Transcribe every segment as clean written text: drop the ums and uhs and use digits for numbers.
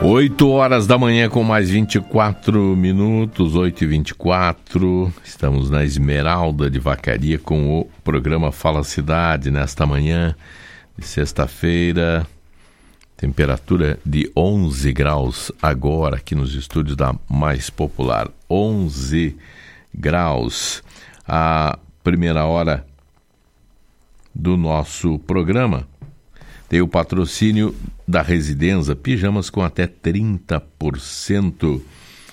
8 horas da manhã com mais 24 minutos, 8h24. Estamos na Esmeralda de Vacaria com o programa Fala Cidade nesta manhã de sexta-feira. Temperatura de 11 graus agora aqui nos estúdios da Mais Popular. 11 graus. A primeira hora do nosso programa tem o patrocínio da Residenza, pijamas com até 30%,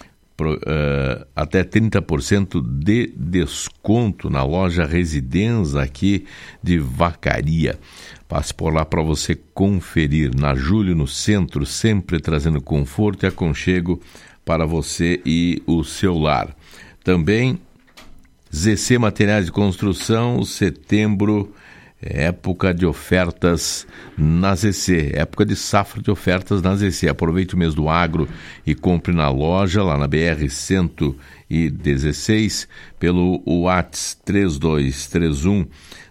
até 30% de desconto na loja Residenza aqui de Vacaria. Passe por lá para você conferir. Na Júlio, no centro, sempre trazendo conforto e aconchego para você e o seu lar. Também ZC Materiais de Construção, setembro, época de ofertas na ZC, época de safra de ofertas na ZC. Aproveite o mês do agro e compre na loja, lá na BR-116, pelo WhatsApp 3231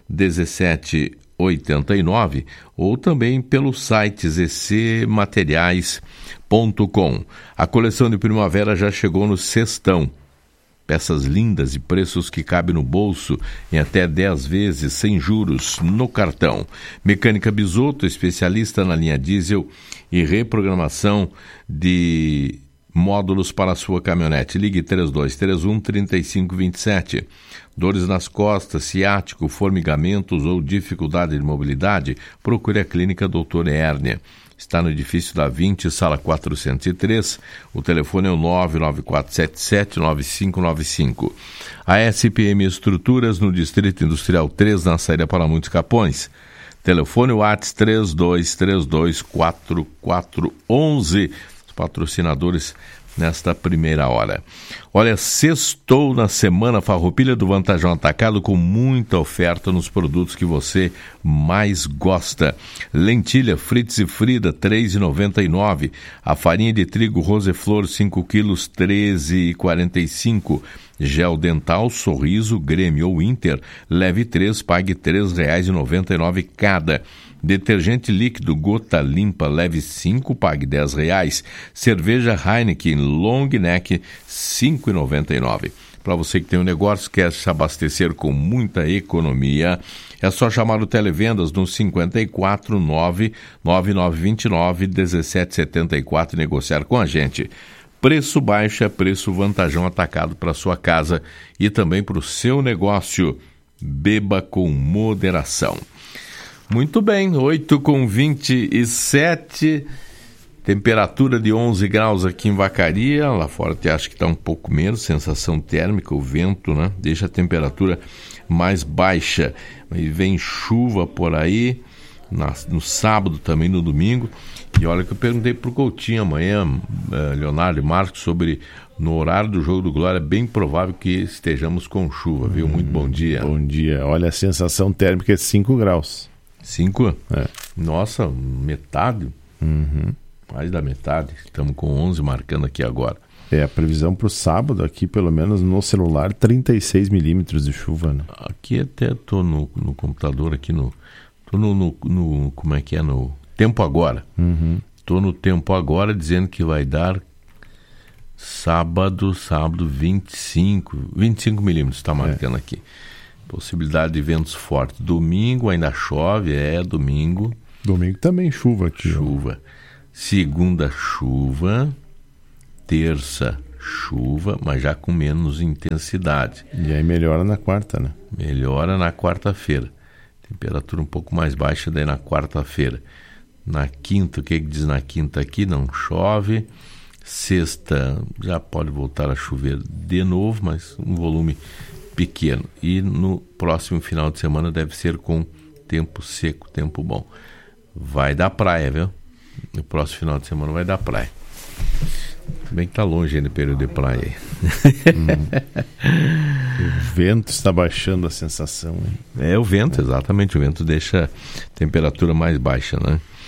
1789 ou também pelo site zcmateriais.com. A coleção de primavera já chegou no Sextão. Peças lindas e preços que cabem no bolso em até 10 vezes sem juros no cartão. Mecânica Bisotto, especialista na linha diesel e reprogramação de módulos para a sua caminhonete. Ligue 3231-3527. Dores nas costas, ciático, formigamentos ou dificuldade de mobilidade? Procure a Clínica Dr. Hérnia. Está no edifício da 20, sala 403. O telefone é o 99477-9595. A SPM Estruturas, no Distrito Industrial 3, na saída para Muitos Capões. Telefone WhatsApp 32324411. Os patrocinadores nesta primeira hora. Olha, sextou na Semana Farroupilha do Vantajão Atacado com muita oferta nos produtos que você mais gosta. Lentilha Fritz e Frida, R$ 3,99. A farinha de trigo Roseflor, 5 quilos, R$ 13,45. Gel dental Sorriso, Grêmio ou Inter, leve 3, pague R$ 3,99 cada. Detergente líquido Gota Limpa, leve 5, pague R$ 10. Cerveja Heineken Long Neck, R$ 5,99. Para você que tem um negócio, quer se abastecer com muita economia, é só chamar o Televendas no 549-9929-1774 e negociar com a gente. Preço baixo é preço Vantajão Atacado para sua casa e também para o seu negócio. Beba com moderação. Muito bem, 8h27, temperatura de 11 graus aqui em Vacaria. Lá fora até acho que está um pouco menos, sensação térmica, o vento, né, deixa a temperatura mais baixa. E vem chuva por aí, no sábado também, no domingo. E olha que eu perguntei para o Coutinho amanhã, Leonardo e Marcos, sobre no horário do Jogo do Glória, é bem provável que estejamos com chuva, viu? Muito bom dia. Bom dia. Olha, a sensação térmica é 5 graus. 5? É. Nossa, metade? Mais da metade. Estamos com 11 marcando aqui agora. É, a previsão para o sábado aqui, pelo menos no celular, 36 milímetros de chuva, né? Aqui até estou no computador, aqui no como é que é, no Tempo Agora. Estou no Tempo Agora dizendo que vai dar sábado 25 milímetros, está marcando aqui. Possibilidade de ventos fortes. Domingo ainda chove, domingo. Domingo também chuva aqui. Chuva. Segunda chuva. Terça chuva, mas já com menos intensidade. E aí melhora na quarta, né? Melhora na quarta-feira. Temperatura um pouco mais baixa daí na quarta-feira. Na quinta, o que diz na quinta aqui? Não chove. Sexta já pode voltar a chover de novo, mas um volume pequeno. E no próximo final de semana deve ser com tempo seco, tempo bom. Vai dar praia, viu? No próximo final de semana vai dar praia. Bem que tá longe ainda o período de praia aí. O vento está baixando a sensação, hein? É o vento, exatamente. O vento deixa a temperatura mais baixa, né?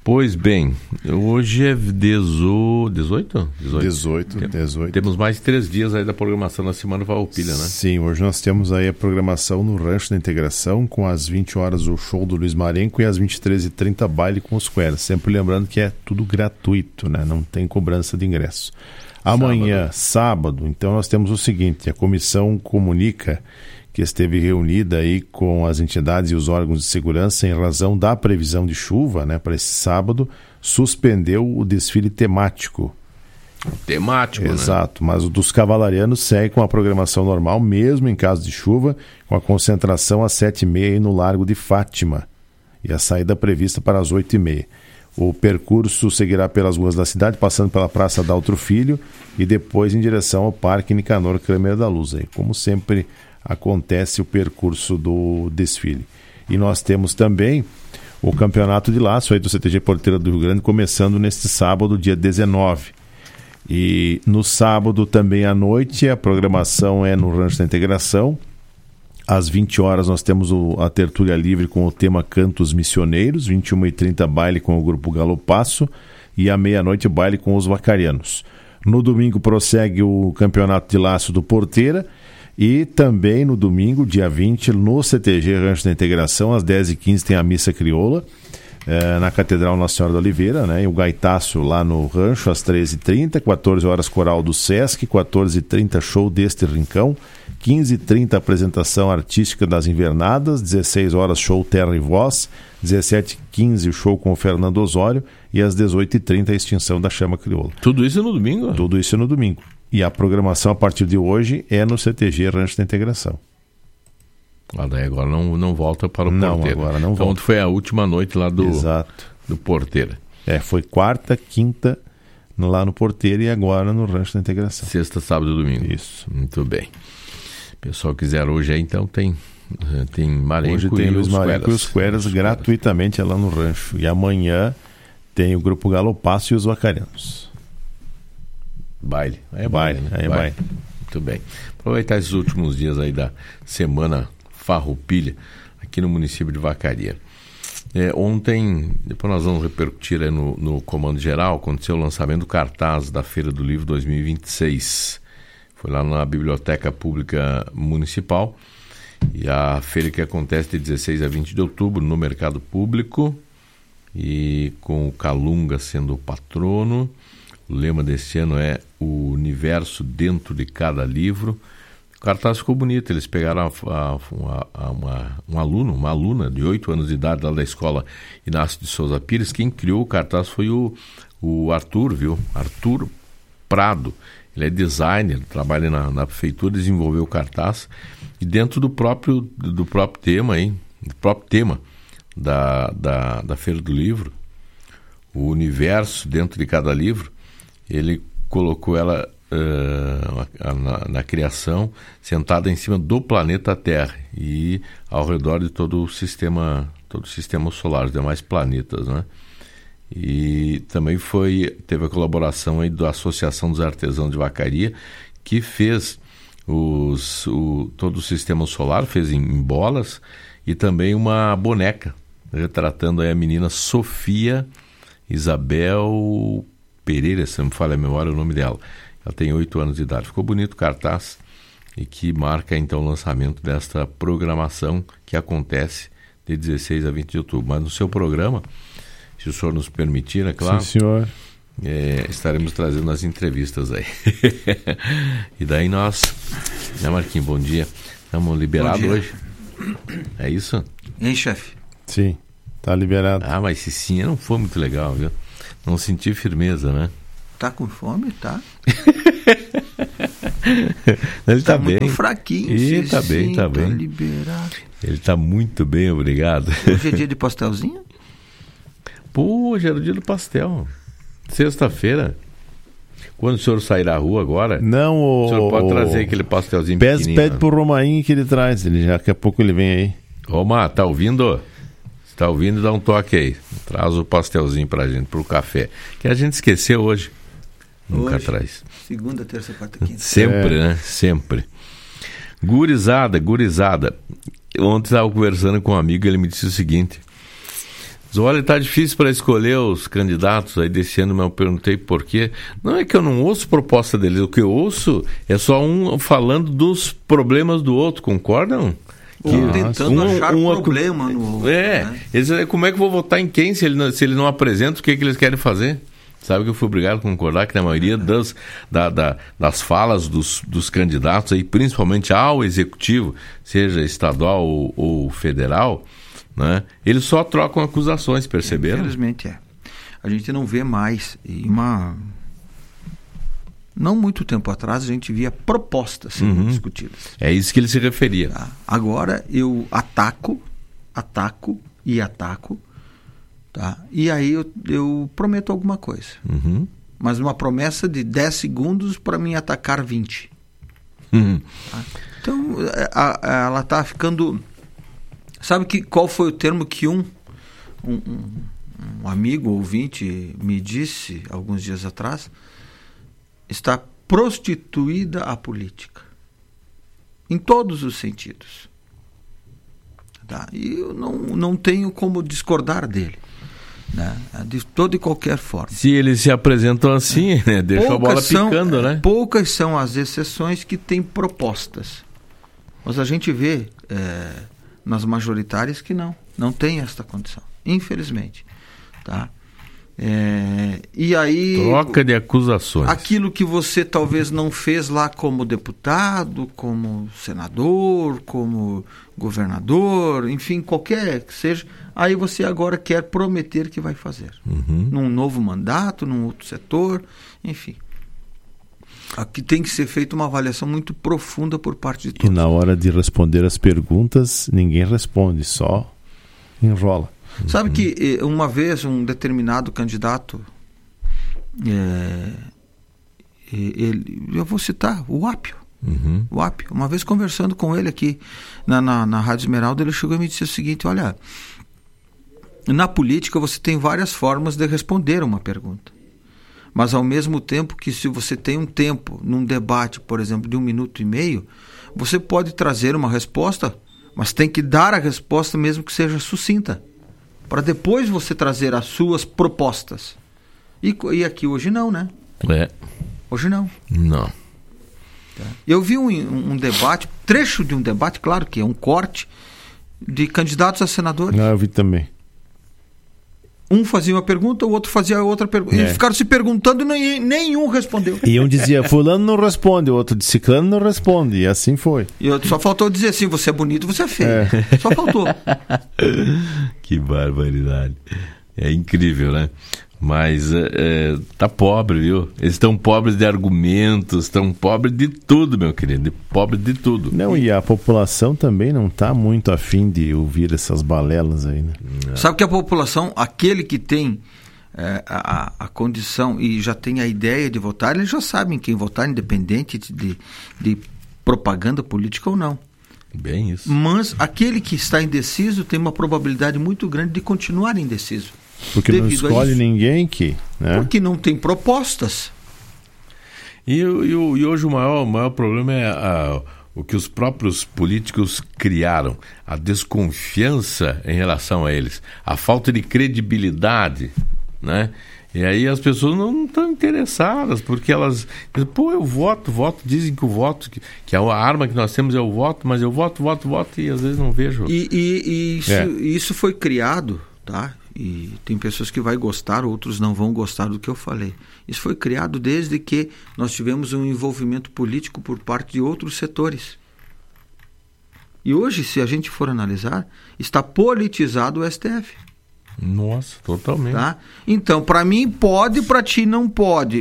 Pois bem, hoje é 18? 18. Temos mais de 3 dias aí da programação na Semana Farroupilha, né? Sim, hoje nós temos aí a programação no Rancho da Integração, com às 20 horas o show do Luiz Marenco e às 23h30 baile com os Queras. Sempre lembrando que é tudo gratuito, né? Não tem cobrança de ingresso. Amanhã, sábado, então nós temos o seguinte: a comissão comunica que esteve reunida aí com as entidades e os órgãos de segurança em razão da previsão de chuva, né, para esse sábado, suspendeu o desfile temático. Exato, né? Mas o dos cavalarianos segue com a programação normal, mesmo em caso de chuva, com a concentração às 7h30 aí no Largo de Fátima e a saída prevista para as 8h30. O percurso seguirá pelas ruas da cidade, passando pela Praça Daltro Filho e depois em direção ao Parque Nicanor Kramer da Luz. Aí, como sempre acontece o percurso do desfile. E nós temos também o campeonato de laço aí do CTG Porteira do Rio Grande, começando neste sábado, dia 19. E no sábado também à noite a programação é no Rancho da Integração. Às 20 horas nós temos a tertúlia livre com o tema Cantos Missioneiros, 21h30 baile com o grupo Galopasso e à meia-noite baile com os Vacarianos. No domingo prossegue o campeonato de laço do Porteira. E também no domingo, dia 20, no CTG Rancho da Integração, às 10h15 tem a missa crioula, na Catedral Nossa Senhora da Oliveira, né? E o gaitaço lá no rancho às 13h30, 14 horas coral do Sesc, 14h30 show deste rincão, 15h30 apresentação artística das invernadas, 16 horas show Terra e Voz, 17h15 o show com o Fernando Osório e às 18h30 a extinção da chama crioula. Tudo isso no domingo? Tudo isso no domingo. E a programação a partir de hoje é no CTG Rancho da Integração. Daí agora não volta para o Porteira. Não, agora não volta. Então foi a última noite lá do Porteira. Foi quarta, quinta lá no Porteira e agora no Rancho da Integração. Sexta, sábado e domingo. Isso. Muito bem. Pessoal quiser hoje aí, então tem Marenco hoje tem Luiz Marenco e os Queras gratuitamente lá no rancho. E amanhã tem o grupo Galopasso e os Vacarianos. Baile. Baile. Muito bem. Aproveitar esses últimos dias aí da Semana Farroupilha aqui no município de Vacaria. Ontem, depois nós vamos repercutir aí no Comando Geral, aconteceu o lançamento do cartaz da Feira do Livro 2026. Foi lá na Biblioteca Pública Municipal. E a feira que acontece de 16 a 20 de outubro no Mercado Público, e com o Calunga sendo o patrono. O lema deste ano é o universo dentro de cada livro. O cartaz ficou bonito. Eles pegaram uma aluna de 8 anos de idade lá da escola Inácio de Souza Pires. Quem criou o cartaz foi o Arthur, viu? Arthur Prado. Ele é designer, trabalha na prefeitura, desenvolveu o cartaz. E dentro do próprio tema aí, do próprio tema da Feira do Livro, o universo dentro de cada livro, ele colocou ela na criação, sentada em cima do planeta Terra e ao redor de todo o sistema solar, os demais planetas, né? E também teve a colaboração aí da Associação dos Artesãos de Vacaria, que fez todo o sistema solar, fez em bolas, e também uma boneca retratando aí a menina Sofia Isabel Pereira, se não me falha a memória, é o nome dela. Ela tem 8 anos de idade. Ficou bonito o cartaz e que marca então o lançamento desta programação que acontece de 16 a 20 de outubro. Mas no seu programa, se o senhor nos permitir, é claro. Sim, senhor. Estaremos trazendo as entrevistas aí. E daí nós, né, Marquinhos, bom dia. Estamos liberados hoje. É isso? E aí, chefe? Sim, tá liberado. Mas esse sim não foi muito legal, viu? Não senti firmeza, né? Tá com fome? Tá. Ele tá muito bem. Fraquinho. Ele tá bem, tá bem. Liberado. Ele tá muito bem, obrigado. Hoje é dia de pastelzinho? Pô, hoje era o dia do pastel. Sexta-feira. Quando o senhor sair à rua agora, não, o senhor pode trazer aquele pastelzinho pequenininho. Pede pro Romainho que ele traz. Daqui a pouco ele vem aí. Roma, tá ouvindo? Se tá ouvindo, dá um toque aí. Traz o pastelzinho pra gente, pro café. Que a gente esqueceu hoje. Nunca traz. Segunda, terça, quarta, quinta. Sempre, né? Sempre. Gurizada. Ontem estava conversando com um amigo e ele me disse o seguinte: Olha, tá difícil para escolher os candidatos aí desse ano, mas eu perguntei por quê. Não é que eu não ouço proposta deles, o que eu ouço é só um falando dos problemas do outro, concordam? Ou tentando achar problema no outro. Né? Como é que eu vou votar em quem se ele não apresenta o que eles querem fazer? Sabe que eu fui obrigado a concordar que na maioria das falas dos candidatos, aí, principalmente ao executivo, seja estadual ou federal, né, eles só trocam acusações, perceberam? Infelizmente a gente não vê mais. Não muito tempo atrás a gente via propostas sendo discutidas. É isso que ele se referia. Tá? Agora eu ataco, tá? E aí eu prometo alguma coisa. Mas uma promessa de 10 segundos para mim atacar 20. Tá? Então ela está ficando... Sabe qual foi o termo que um amigo ouvinte me disse alguns dias atrás? Está prostituída a política. Em todos os sentidos. Tá? E eu não tenho como discordar dele. Né? De toda e qualquer forma. Se eles se apresentam assim, né? Deixa a bola picando, né? Poucas são as exceções que têm propostas. Mas a gente vê nas majoritárias que não tem esta condição, infelizmente, tá? E aí troca de acusações. Aquilo que você talvez não fez lá como deputado, como senador, como governador, enfim, qualquer que seja, aí você agora quer prometer que vai fazer. Num novo mandato, num outro setor, enfim. Aqui tem que ser feita uma avaliação muito profunda por parte de todos. E na hora de responder as perguntas, ninguém responde, só enrola. Sabe que uma vez um determinado candidato, eu vou citar o Apio. O Apio. Uma vez conversando com ele aqui na Rádio Esmeralda, ele chegou e me disse o seguinte: olha, na política você tem várias formas de responder uma pergunta. Mas ao mesmo tempo que, se você tem um tempo num debate, por exemplo, de 1 minuto e meio, você pode trazer uma resposta, mas tem que dar a resposta mesmo que seja sucinta, para depois você trazer as suas propostas. E aqui hoje não, né? Hoje não. Não. Eu vi um debate, trecho de um debate, claro que é um corte, de candidatos a senadores. Eu vi também. Um fazia uma pergunta, o outro fazia outra pergunta. Eles ficaram se perguntando e nenhum respondeu. E um dizia, fulano não responde, o outro disse, ciclano não responde. E assim foi. E só faltou dizer assim, você é bonito, você é feio. Só faltou. Que barbaridade. É incrível, né? Mas tá pobre, viu? Eles estão pobres de argumentos, estão pobres de tudo, meu querido. Pobre de tudo. Não, e a população também não está muito afim de ouvir essas balelas aí, né? Sabe que a população, aquele que tem a condição e já tem a ideia de votar, eles já sabem quem votar, independente de propaganda política ou não. Bem isso. Mas aquele que está indeciso tem uma probabilidade muito grande de continuar indeciso. Porque não escolhe ninguém né? Porque não tem propostas. E hoje o maior problema é o que os próprios políticos criaram, a desconfiança em relação a eles, a falta de credibilidade, né? E aí as pessoas não estão interessadas, porque elas dizem, eu voto, dizem que o voto, que a arma que nós temos é o voto, mas eu voto, e às vezes não vejo. E isso foi criado, tá? E tem pessoas que vão gostar, outros não vão gostar do que eu falei. Isso foi criado desde que nós tivemos um envolvimento político por parte de outros setores. E hoje, se a gente for analisar, está politizado o STF. Nossa, totalmente. Tá? Então, para mim pode, para ti não pode.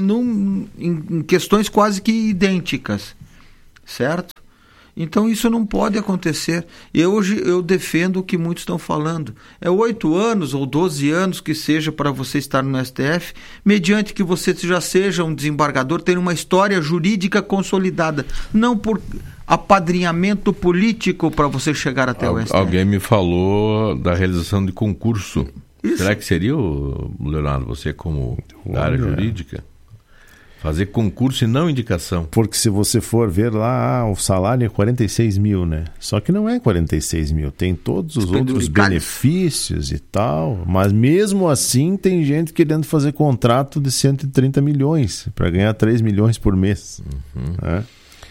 Em questões quase que idênticas. Certo? Então isso não pode acontecer. E hoje eu defendo o que muitos estão falando. É 8 anos ou 12 anos que seja para você estar no STF, mediante que você já seja um desembargador, ter uma história jurídica consolidada, não por apadrinhamento político para você chegar até o STF. Alguém me falou da realização de concurso. Isso. Será que seria, Leonardo, você como da área jurídica? Fazer concurso e não indicação. Porque se você for ver lá, o salário é 46 mil, né? Só que não é 46 mil, tem todos os outros benefícios e tal, mas mesmo assim tem gente querendo fazer contrato de 130 milhões para ganhar 3 milhões por mês. Né?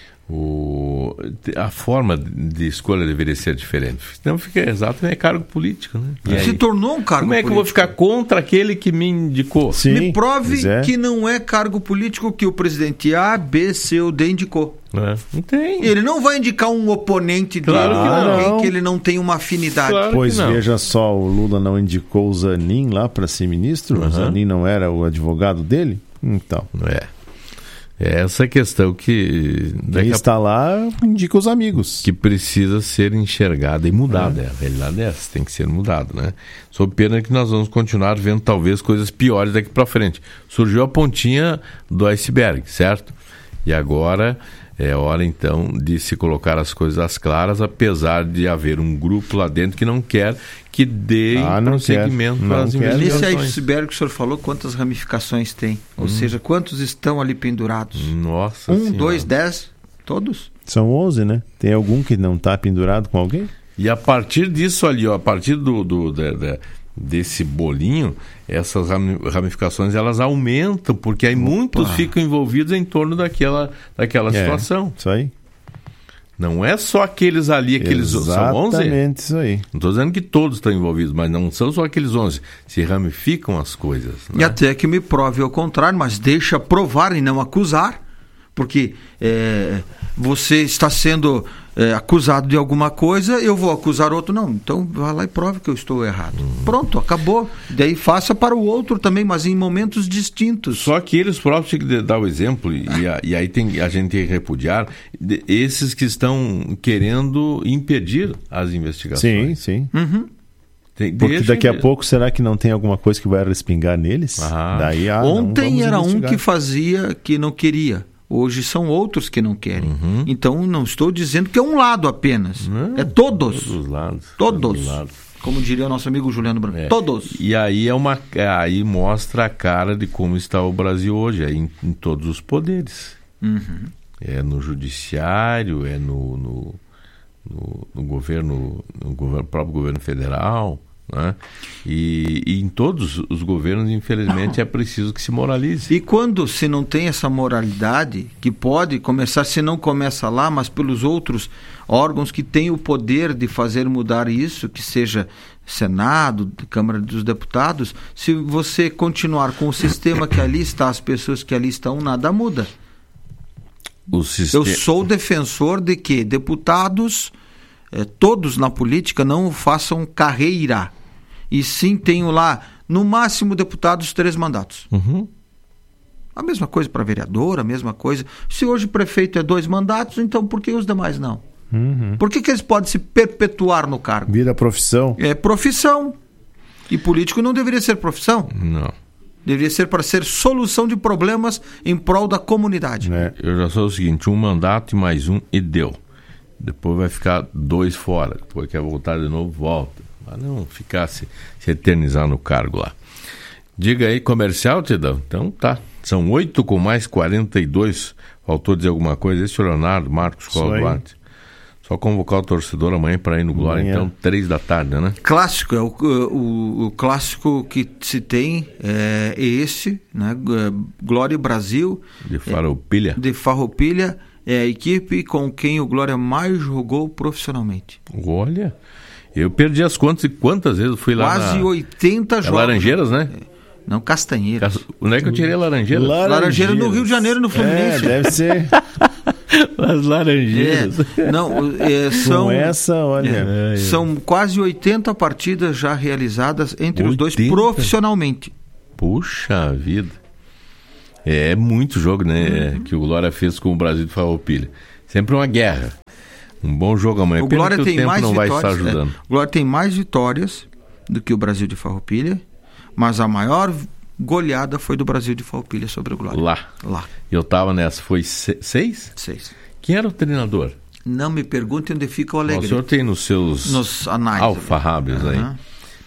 A forma de escolha deveria ser diferente. Não fica exato, é cargo político, né? Se tornou um cargo político. Como é que eu vou ficar contra aquele que me indicou? Sim, me prove que não é cargo político que o presidente A, B, C ou D indicou. Não tem. Ele não vai indicar um oponente dele, alguém que ele não tem uma afinidade. Claro pois veja só, o Lula não indicou o Zanin lá para ser ministro? O Zanin não era o advogado dele? Então. É essa questão que... Quem está lá indica os amigos. Que precisa ser enxergada e mudada. A realidade é essa, tem que ser mudada, né? Sob pena que nós vamos continuar vendo talvez coisas piores daqui para frente. Surgiu a pontinha do iceberg, certo? E agora é hora então de se colocar as coisas às claras, apesar de haver um grupo lá dentro que não quer que dê prosseguimento às investigações. Nesse iceberg que o senhor falou, quantas ramificações tem? Ou seja, quantos estão ali pendurados? Nossa 1, 2, 10? Todos? São 11, né? Tem algum que não está pendurado com alguém? E a partir disso ali, a partir desse bolinho, essas ramificações elas aumentam, porque aí muitos ficam envolvidos em torno daquela situação. Isso aí. Não é só aqueles ali, são 11. Exatamente isso aí. Não estou dizendo que todos estão envolvidos, mas não são só aqueles 11. Se ramificam as coisas. Né? E até que me prove ao contrário, mas deixa provar e não acusar, porque você está sendo acusado de alguma coisa, eu vou acusar outro, não, então vai lá e prove que eu estou errado. Pronto, acabou. Daí faça para o outro também, mas em momentos distintos. Só que eles próprios têm que dar o exemplo, e aí a gente tem que repudiar esses que estão querendo impedir as investigações. Sim. Porque daqui a pouco, será que não tem alguma coisa que vai respingar neles? Daí, ontem era um que fazia, que não queria. Hoje são outros que não querem. Então, não estou dizendo que é um lado apenas. Não, é todos. Todos os lados. Todos. Como diria o nosso amigo Juliano Branco. Todos. E aí aí mostra a cara de como está o Brasil hoje, em todos os poderes. É no judiciário, é no governo, próprio governo federal. Né? E em todos os governos, infelizmente, é preciso que se moralize. E quando se não tem essa moralidade, que pode começar, se não começa lá, mas pelos outros órgãos que têm o poder de fazer mudar isso, que seja Senado, Câmara dos Deputados, se você continuar com o sistema que ali está, as pessoas que ali estão, nada muda. Eu sou defensor de que deputados, todos na política, não façam carreira. E sim tenho lá, no máximo, deputados 3 mandatos. A mesma coisa para vereador, a mesma coisa. Se hoje o prefeito é 2 mandatos, então por que os demais não? Por que eles podem se perpetuar no cargo? Vira profissão. É profissão. E político não deveria ser profissão? Não. Deveria ser para ser solução de problemas em prol da comunidade. Eu já sou o seguinte, 1 mandato e mais 1 e deu. Depois vai ficar 2 fora. Depois quer voltar de novo, volta. Mas não ficar se eternizar no cargo lá. Diga aí, comercial, Tidão? Então tá. São 8 com mais 42. Faltou dizer alguma coisa? Esse é o Leonardo Marcos Cola Duarte. Só convocar o torcedor amanhã para ir no Glória, então, 3 da tarde, né? Clássico, o clássico que se tem é esse, né? Glória Brasil. De Farroupilha. De Farroupilha. É a equipe com quem o Glória mais jogou profissionalmente. Olha, eu perdi as contas de quantas vezes eu fui lá. Quase 80 jogos. Laranjeiras, né? Não, Castanheiras. Onde é que eu tirei Laranjeiras? Laranjeiras no Rio de Janeiro, no Fluminense. Deve ser. As Laranjeiras. São com essa, olha. São quase 80 partidas já realizadas entre os dois profissionalmente. Puxa vida. É muito jogo, né? Que o Glória fez com o Brasil de Farroupilha. Sempre uma guerra. Um bom jogo amanhã. O Glória tem tem mais não vitórias. Vai estar ajudando. O Glória tem mais vitórias do que o Brasil de Farroupilha, mas a maior goleada foi do Brasil de Farroupilha sobre o Glória. Lá. Eu tava nessa. Foi 6? 6. Quem era o treinador? Não me pergunte onde fica o Alegre. O senhor tem nos seus anais, alfarrábios aí.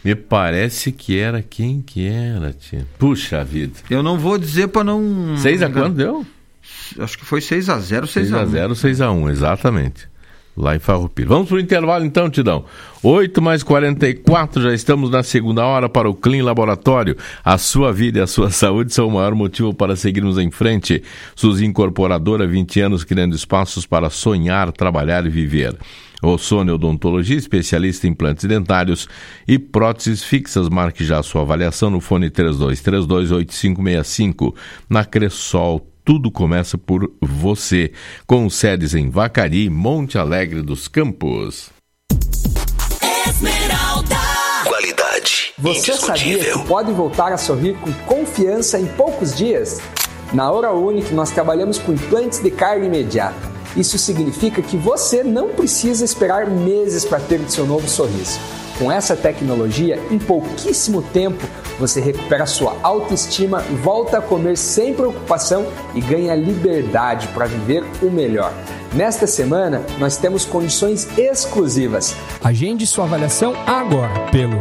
Me parece que era quem que era, tia. Puxa vida. Eu não vou dizer para não... 6-4 deu? Acho que foi 6-0, 6-0, 6-1, exatamente. Lá em Farroupilha. Vamos para o intervalo então, Tidão. 8h44, já estamos na segunda hora para o Clean Laboratório. A sua vida e a sua saúde são o maior motivo para seguirmos em frente. Suzy Incorporadora, 20 anos criando espaços para sonhar, trabalhar e viver. Rossoni Odontologia, especialista em implantes dentários e próteses fixas. Marque já a sua avaliação no fone 3232-8565. Na Cressol, tudo começa por você. Com sedes em Vacaria e Monte Alegre dos Campos. Esmeralda. Qualidade. Você sabia que pode voltar a sorrir com confiança em poucos dias? Na Hora Unique, nós trabalhamos com implantes de carga imediata. Isso significa que você não precisa esperar meses para ter o seu novo sorriso. Com essa tecnologia, em pouquíssimo tempo, você recupera sua autoestima, volta a comer sem preocupação e ganha liberdade para viver o melhor. Nesta semana, nós temos condições exclusivas. Agende sua avaliação agora pelo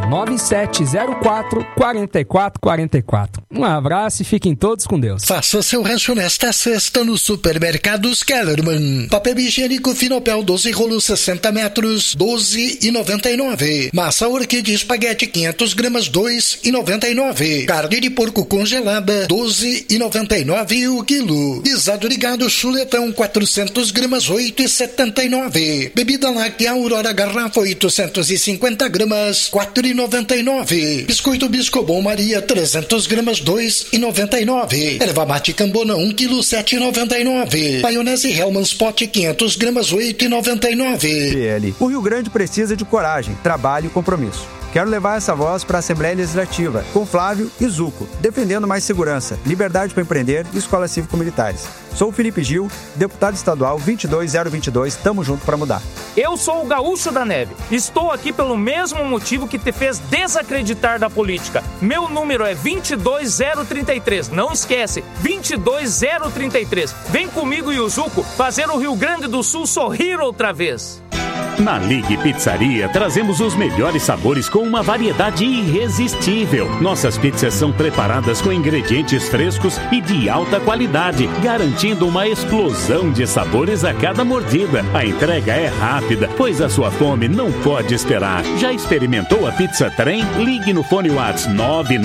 9704-4444. Um abraço e fiquem todos com Deus. Faça seu rancho nesta sexta no Supermercados Kellerman. Papel higiênico Finopel 12 rolos 60 metros, 12,99. Massa orquídea espaguete 500 gramas, 2,99. Carne de porco congelada, 12,99 o quilo. Guisado de gado chuletão 400 gramas, 8,79. Bebida láctea Aurora garrafa 850 gramas, 4,99. Biscoito Biscobon Maria 300 gramas, 2,99. Erva mate Cambona 1 kg, 7,99. Maionese Hellmann's Pot 500 gramas, 8,99. PL. O Rio Grande precisa de coragem, trabalho e compromisso. Quero levar essa voz para a Assembleia Legislativa, com Flávio e Zuco, defendendo mais segurança, liberdade para empreender e escolas cívico-militares. Sou o Felipe Gil, deputado estadual 22022, tamo junto para mudar. Eu sou o Gaúcho da Neve. Estou aqui pelo mesmo motivo que te fez desacreditar da política. Meu número é 22033. Não esquece, 22033. Vem comigo e o Zuco fazer o Rio Grande do Sul sorrir outra vez. Na Ligue Pizzaria, trazemos os melhores sabores com uma variedade irresistível. Nossas pizzas são preparadas com ingredientes frescos e de alta qualidade, garantindo uma explosão de sabores a cada mordida. A entrega é rápida, pois a sua fome não pode esperar. Já experimentou a pizza trem? Ligue no fone WhatsApp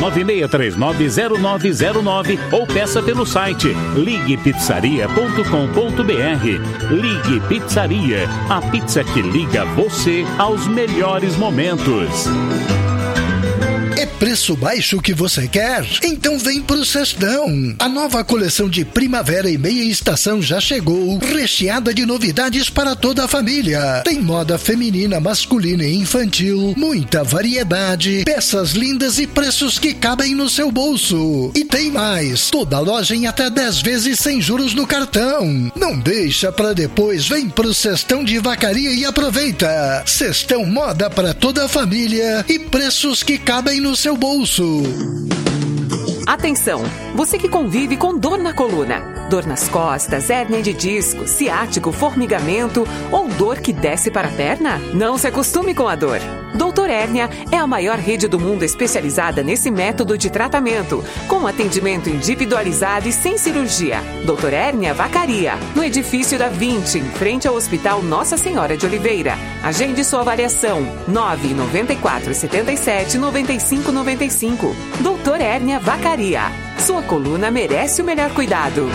996390909 ou peça pelo site liguepizzaria.com.br. Ligue Pizzaria, a pizza que liga você aos melhores momentos. É preço baixo que você quer? Então vem pro Sextão. A nova coleção de primavera e meia estação já chegou, recheada de novidades para toda a família. Tem moda feminina, masculina e infantil, muita variedade, peças lindas e preços que cabem no seu bolso. E tem mais, toda loja em até 10 vezes sem juros no cartão. Não deixa pra depois, vem pro Sextão de Vacaria e aproveita. Sextão moda para toda a família e preços que cabem no seu bolso. Atenção, você que convive com dor na coluna, dor nas costas, hérnia de disco, ciático, formigamento ou dor que desce para a perna? Não se acostume com a dor. Doutor Hérnia é a maior rede do mundo especializada nesse método de tratamento, com atendimento individualizado e sem cirurgia. Doutor Hérnia Vacaria, no edifício da 20, em frente ao Hospital Nossa Senhora de Oliveira. Agende sua avaliação, 994-77-9595. Doutor Hérnia Vacaria. Sua coluna merece o melhor cuidado.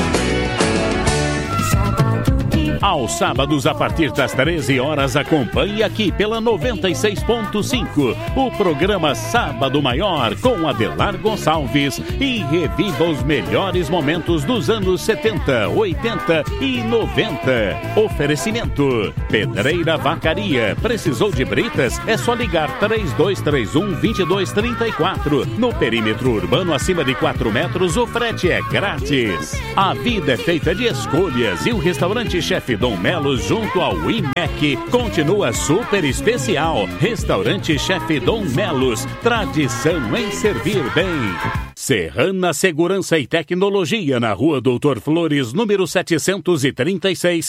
Aos sábados, a partir das 13 horas, acompanhe aqui pela 96.5 o programa Sábado Maior com Adelar Gonçalves e reviva os melhores momentos dos anos 70, 80 e 90. Oferecimento: Pedreira Vacaria. Precisou de britas? É só ligar 3231-2234. No perímetro urbano acima de 4 metros, o frete é grátis. A vida é feita de escolhas e o restaurante Chefe Dom Melos, junto ao IMEC, continua super especial. Restaurante Chefe Dom Melos, tradição em servir bem. Serrana Segurança e Tecnologia, na Rua Doutor Flores, número 736,